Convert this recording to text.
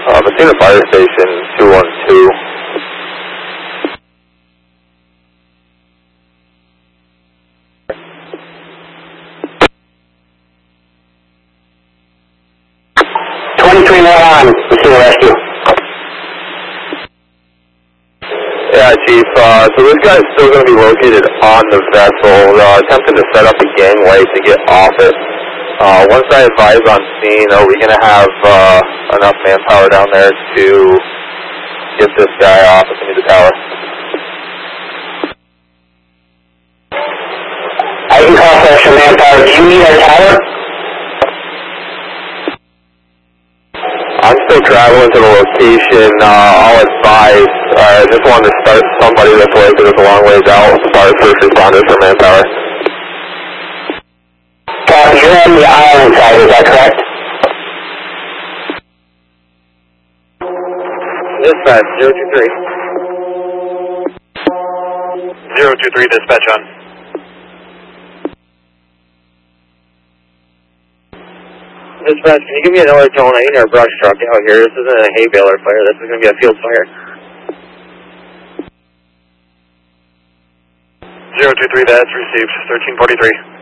Messina Fire Station 212. On, Messina Rescue. Yeah, Chief. So this guy's still going to be located on the vessel, attempting to set up a gangway to get off it. Once I advise on scene, are we going to have enough manpower down there to get this guy off into the tower? I can call for extra manpower. Do you need our tower? I'm still traveling to the location. I'll advise. I just wanted to start somebody this way because it's a long ways out as far as first responders for manpower. Copy. You're on the island side, is that correct? Dispatch, 023. 023, dispatch on. Dispatch, can you give me another tone? I need our brush truck out here. This isn't a hay baler fire. This is going to be a field fire. 023, that's received. 1343.